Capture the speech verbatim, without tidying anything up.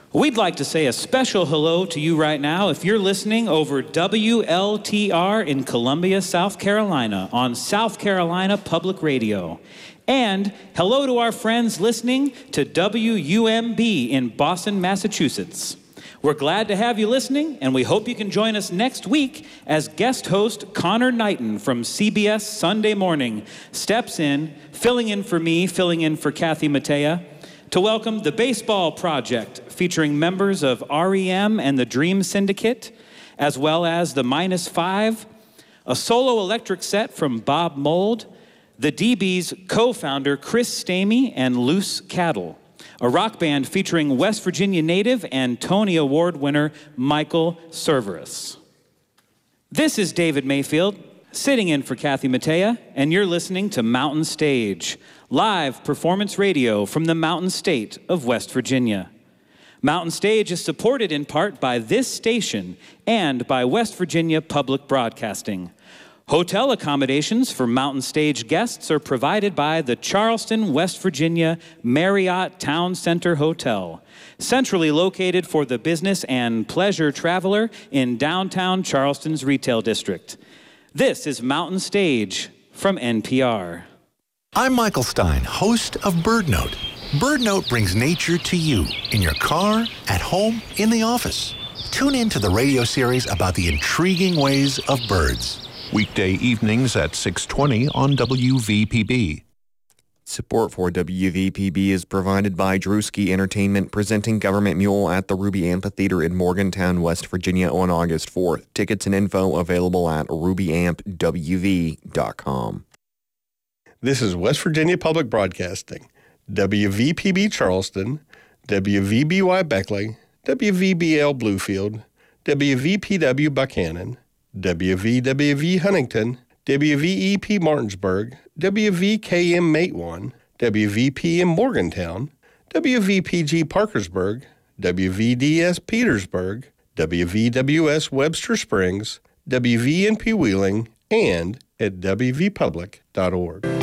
We'd like to say a special hello to you right now if you're listening over W L T R in Columbia, South Carolina on South Carolina Public Radio. And hello to our friends listening to W U M B in Boston, Massachusetts. We're glad to have you listening, and we hope you can join us next week as guest host Connor Knighton from C B S Sunday Morning steps in, filling in for me, filling in for Kathy Mattea, to welcome the Baseball Project, featuring members of R E M and the Dream Syndicate, as well as the Minus Five, a solo electric set from Bob Mould, the D B's co-founder Chris Stamey and Loose Cattle, a rock band featuring West Virginia native and Tony Award winner Michael Cerveris. This is David Mayfield, sitting in for Kathy Mattea, and you're listening to Mountain Stage, live performance radio from the Mountain State of West Virginia. Mountain Stage is supported in part by this station and by West Virginia Public Broadcasting. Hotel accommodations for Mountain Stage guests are provided by the Charleston, West Virginia Marriott Town Center Hotel, centrally located for the business and pleasure traveler in downtown Charleston's retail district. This is Mountain Stage from N P R. I'm Michael Stein, host of BirdNote. BirdNote brings nature to you in your car, at home, in the office. Tune in to the radio series about the intriguing ways of birds. Weekday evenings at six twenty on W V P B. Support for W V P B is provided by Drewski Entertainment, presenting Government Mule at the Ruby Amphitheater in Morgantown, West Virginia on August fourth. Tickets and info available at ruby amp w v dot com. This is West Virginia Public Broadcasting, W V P B Charleston, W V B Y Beckley, W V B L Bluefield, W V P W Buchanan, W V W V Huntington, W V E P Martinsburg, W V K M Matewan, W V P M Morgantown, W V P G Parkersburg, W V D S Petersburg, W V W S Webster Springs, W V N P Wheeling, and at w v public dot org.